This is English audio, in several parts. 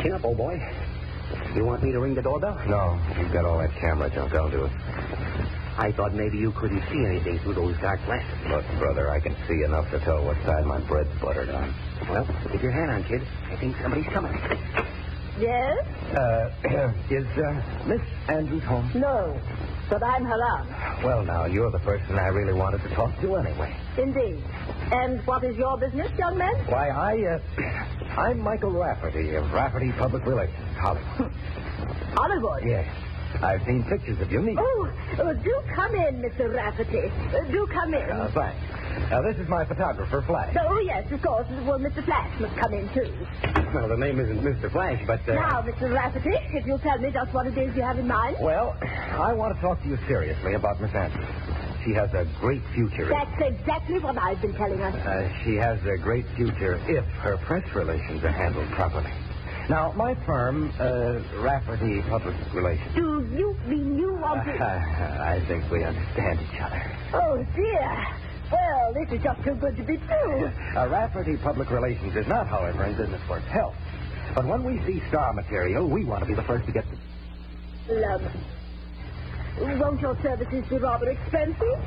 Chin up, old boy. You want me to ring the doorbell? No, you've got all that camera junk. I'll do it. I thought maybe you couldn't see anything through those dark glasses. Look, brother, I can see enough to tell what side my bread's buttered on. Well, keep your hand on, kid. I think somebody's coming. Yes? Is Miss Andrews home? No, but I'm her aunt. Well, now, you're the person I really wanted to talk to anyway. Indeed. And what is your business, young man? Why, I'm Michael Rafferty of Rafferty Public Relations, Hollywood. Hollywood? Yes. I've seen pictures of you. Oh, do come in, Mr. Rafferty. Do come in. Thanks. Now, this is my photographer, Flash. Oh, yes, of course. Well, Mr. Flash must come in, too. Well, the name isn't Mr. Flash, but... Now, Mr. Rafferty, if you'll tell me just what it is you have in mind. Well, I want to talk to you seriously about Miss Andrews. She has a great future. That's exactly what I've been telling her. She has a great future if her press relations are handled properly. Now, my firm, Rafferty Public Relations... Do you mean you want to... I think we understand each other. Oh, dear. Well, this is just too good to be true. Rafferty Public Relations is not, however, in business for its health. But when we see star material, we want to be the first to get the... Won't your services be rather expensive?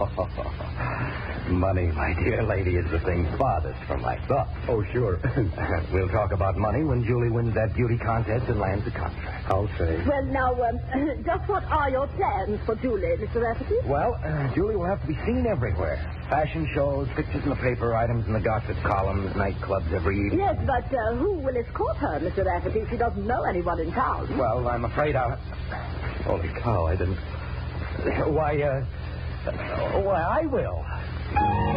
Money, my dear lady, is the thing farthest from my thoughts. Oh, sure. We'll talk about money when Julie wins that beauty contest and lands the contract. I'll say. Well, now, just what are your plans for Julie, Mr. Rafferty? Well, Julie will have to be seen everywhere. Fashion shows, pictures in the paper, items in the gossip columns, nightclubs every evening. Yes, but who will escort her, Mr. Rafferty, if she doesn't know anyone in town? Well, I'm afraid I'll... Holy cow, I didn't... Why, I will.